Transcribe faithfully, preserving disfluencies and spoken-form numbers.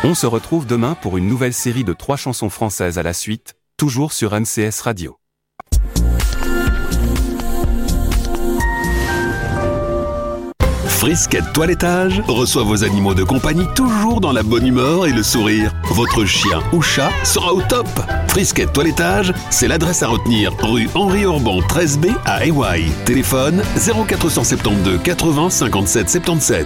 On se retrouve demain pour une nouvelle série de trois chansons françaises à la suite, toujours sur M C S Radio. Frisquette Toilettage reçoit vos animaux de compagnie toujours dans la bonne humeur et le sourire. Votre chien ou chat sera au top. Frisquette Toilettage, c'est l'adresse à retenir, rue Henri Orban treize B à Hawaï. Téléphone zéro quatre cent soixante-douze quatre-vingts cinquante-sept soixante-dix-sept.